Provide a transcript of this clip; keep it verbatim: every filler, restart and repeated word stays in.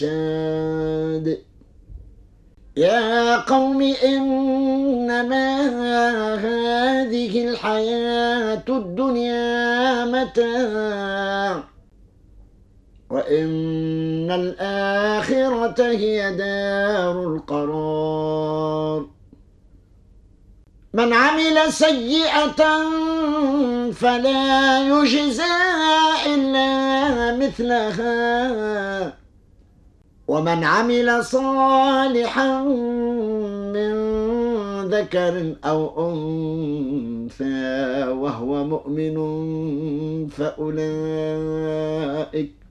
الرشاد. يا قوم إنما هذه الحياة الدنيا متاع وإن الآخرة هي دار القرار. من عمل سيئة فلا يجزى إلا مثلها ومن عمل صالحا من ذكر أو أنثى وهو مؤمن فأولئك